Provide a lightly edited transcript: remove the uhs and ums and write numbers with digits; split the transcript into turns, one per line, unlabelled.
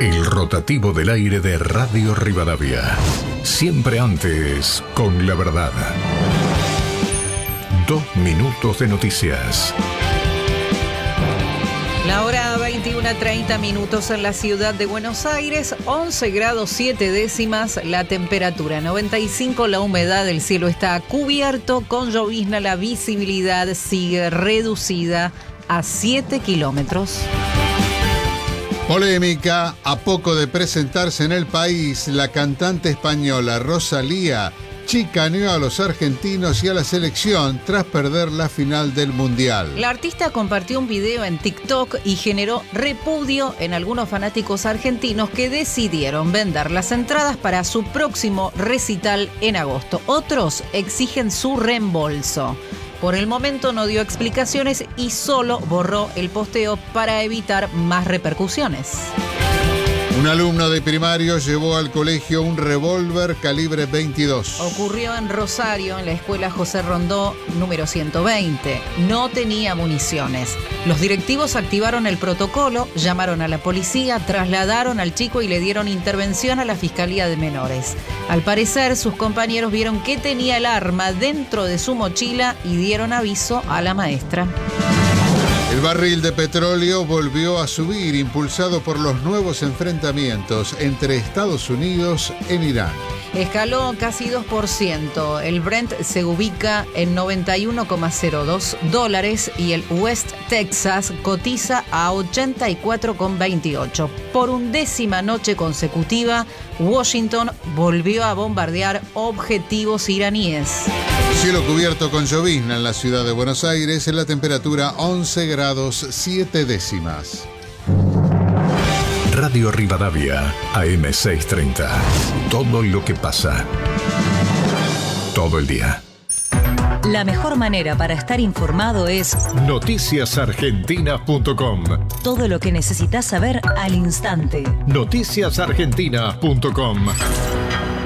El rotativo del aire de Radio Rivadavia. Siempre antes, con la verdad. 2 minutos de noticias.
La hora 21:30 minutos en la ciudad de Buenos Aires, 11 grados 7 décimas la temperatura, 95 la humedad, el cielo está cubierto con llovizna, la visibilidad sigue reducida a 7 kilómetros.
Polémica, a poco de presentarse en el país, la cantante española Rosalía chicaneó a los argentinos y a la selección tras perder la final del Mundial.
La artista compartió un video en TikTok y generó repudio en algunos fanáticos argentinos que decidieron vender las entradas para su próximo recital en agosto. Otros exigen su reembolso. Por el momento no dio explicaciones y solo borró el posteo para evitar más repercusiones.
Un alumno de primario llevó al colegio un revólver calibre 22.
Ocurrió en Rosario, en la escuela José Rondó, número 120. No tenía municiones. Los directivos activaron el protocolo, llamaron a la policía, trasladaron al chico y le dieron intervención a la Fiscalía de Menores. Al parecer, sus compañeros vieron que tenía el arma dentro de su mochila y dieron aviso a la maestra.
El barril de petróleo volvió a subir, impulsado por los nuevos enfrentamientos entre Estados Unidos e Irán.
Escaló casi 2%. El Brent se ubica en $91,02 y el West Texas cotiza a 84,28. Por 11ª noche consecutiva, Washington volvió a bombardear objetivos iraníes.
Cielo cubierto con llovizna en la ciudad de Buenos Aires, en la temperatura 11 grados 7 décimas.
Radio Rivadavia, AM630. Todo lo que pasa. Todo el día.
La mejor manera para estar informado es
noticiasargentina.com.
todo lo que necesitas saber al instante.
Noticiasargentina.com.